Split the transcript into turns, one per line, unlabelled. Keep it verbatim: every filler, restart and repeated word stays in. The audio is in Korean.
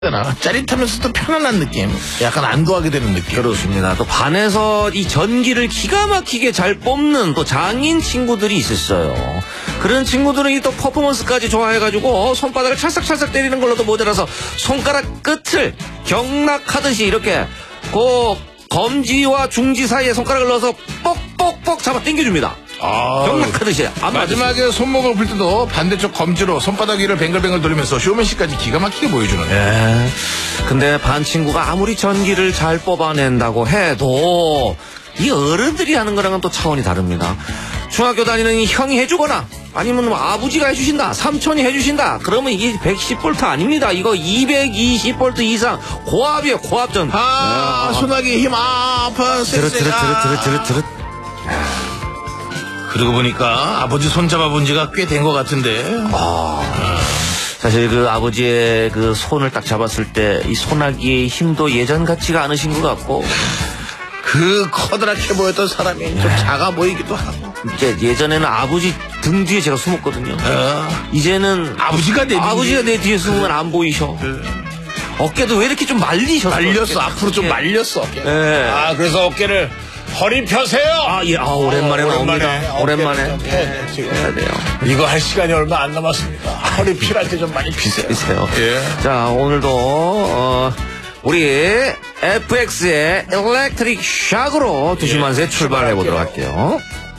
짜릿하면서도 편안한 느낌, 약간 안도하게 되는 느낌.
그렇습니다. 또 반에서 이 전기를 기가 막히게 잘 뽑는 또 장인 친구들이 있었어요. 그런 친구들은 이 또 퍼포먼스까지 좋아해가지고 손바닥을 찰싹찰싹 때리는 걸로도 모자라서 손가락 끝을 경락하듯이 이렇게 그 검지와 중지 사이에 손가락을 넣어서 뻑뻑뻑 잡아 당겨줍니다.
아,
경락하듯이.
마지막에 손목을 풀 때도 반대쪽 검지로 손바닥 위를 뱅글뱅글 돌리면서 쇼맨십까지 기가 막히게 보여주는.
예. 근데 반 친구가 아무리 전기를 잘 뽑아낸다고 해도 이 어른들이 하는 거랑은 또 차원이 다릅니다. 중학교 다니는 이 형이 해주거나 아니면 뭐 아버지가 해주신다, 삼촌이 해주신다, 그러면 이게 백십 볼트 아닙니다. 이거 이백이십 볼트 이상 고압이에요. 고압전.
아, 아, 소나기 힘 아파.
드릇 드릇 드릇 드릇 드릇 드릇.
그러고 보니까 아버지 손 잡아본 지가 꽤 된 것 같은데.
아, 사실 그 아버지의 그 손을 딱 잡았을 때 이 소나기의 힘도 예전 같지가 않으신 것 같고,
그 커다랗게 보였던 사람이 좀 작아 보이기도 하고.
이제 예전에는 아버지 등 뒤에 제가 숨었거든요.
어.
이제는
아버지가 내 뒤에,
아버지가 내 뒤에 숨으면 그래. 안 보이셔. 그래. 어깨도 왜 이렇게 좀 말리셨어?
말렸어. 앞으로 좀 말렸어. 어깨.
네.
아, 그래서 어깨를 허리 펴세요.
아, 예. 아, 오랜만에
어,
나옵니다. 오랜만에.
네, 지금
해야 돼요.
이거 할 시간이 얼마 안 남았습니다. 허리 필할 때 좀 많이 피세요.
피세요.
예.
자, 오늘도 어, 우리 에프엑스의 일렉트릭 샥으로 두 시만세 출발해 보도록 할게요.